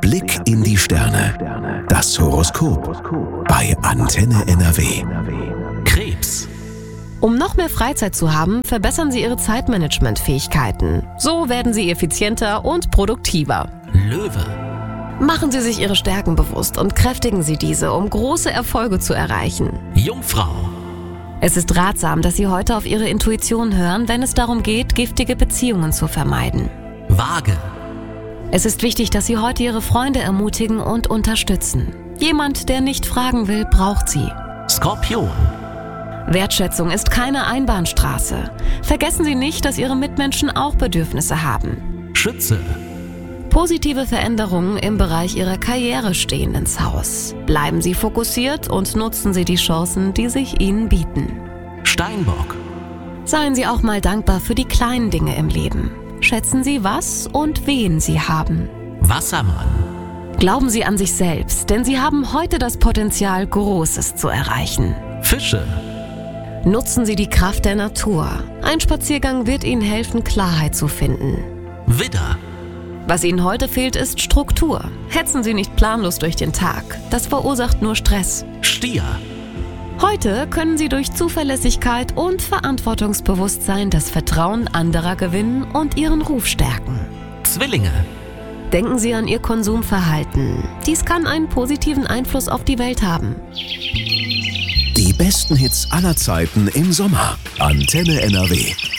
Blick in die Sterne. Das Horoskop bei Antenne NRW. Krebs. Um noch mehr Freizeit zu haben, verbessern Sie Ihre Zeitmanagement-Fähigkeiten. So werden Sie effizienter und produktiver. Löwe. Machen Sie sich Ihre Stärken bewusst und kräftigen Sie diese, um große Erfolge zu erreichen. Jungfrau. Es ist ratsam, dass Sie heute auf Ihre Intuition hören, wenn es darum geht, giftige Beziehungen zu vermeiden. Waage. Es ist wichtig, dass Sie heute Ihre Freunde ermutigen und unterstützen. Jemand, der nicht fragen will, braucht Sie. Skorpion. Wertschätzung ist keine Einbahnstraße. Vergessen Sie nicht, dass Ihre Mitmenschen auch Bedürfnisse haben. Schütze. Positive Veränderungen im Bereich Ihrer Karriere stehen ins Haus. Bleiben Sie fokussiert und nutzen Sie die Chancen, die sich Ihnen bieten. Steinbock. Seien Sie auch mal dankbar für die kleinen Dinge im Leben. Schätzen Sie, was und wen Sie haben. Wassermann. Glauben Sie an sich selbst, denn Sie haben heute das Potenzial, Großes zu erreichen. Fische. Nutzen Sie die Kraft der Natur. Ein Spaziergang wird Ihnen helfen, Klarheit zu finden. Widder. Was Ihnen heute fehlt, ist Struktur. Hetzen Sie nicht planlos durch den Tag. Das verursacht nur Stress. Stier. Heute können Sie durch Zuverlässigkeit und Verantwortungsbewusstsein das Vertrauen anderer gewinnen und Ihren Ruf stärken. Zwillinge. Denken Sie an Ihr Konsumverhalten. Dies kann einen positiven Einfluss auf die Welt haben. Die besten Hits aller Zeiten im Sommer. Antenne NRW.